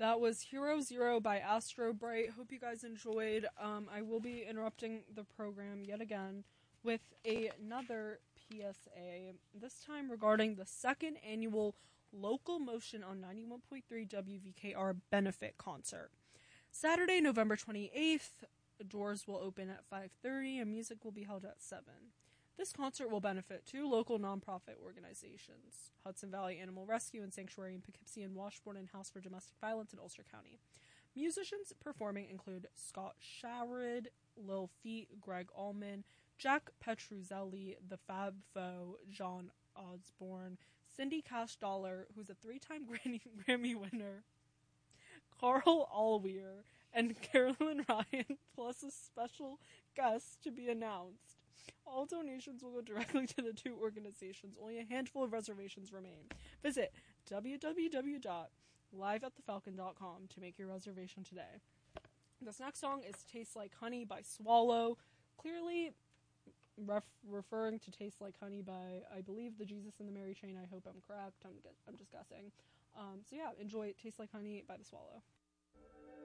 That was Hero Zero by Astro Bright. Hope you guys enjoyed. I will be interrupting the program yet again with another PSA, this time regarding the second annual Local Motion on 91.3 WVKR benefit concert. Saturday, November 28th, doors will open at 5:30 and music will be held at 7. This concert will benefit two local nonprofit organizations, Hudson Valley Animal Rescue and Sanctuary in Poughkeepsie and Washburn and House for Domestic Violence in Ulster County. Musicians performing include Scott Sharrod, Lil Feet, Greg Allman, Jack Petruzzelli, The Fab Four, John Osborne, Cindy Cash Dollar, who's a 3-time Grammy winner, Carl Allweir, and Carolyn Ryan, plus a special guest to be announced. All donations will go directly to the two organizations. Only a handful of reservations remain. Visit www.liveatthefalcon.com to make your reservation today. This next song is Tastes Like Honey by Swallow, clearly referring to Tastes Like Honey by, I believe, the Jesus and the Mary Chain. I hope I'm correct. I'm just guessing. So yeah, enjoy Tastes Like Honey by The Swallow.